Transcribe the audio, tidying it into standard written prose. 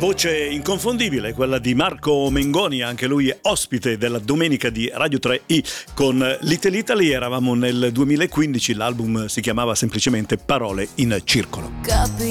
Voce inconfondibile, quella di Marco Mengoni, anche lui ospite della domenica di Radio 3i con Little Italy. Eravamo nel 2015, l'album si chiamava semplicemente Parole in Circolo.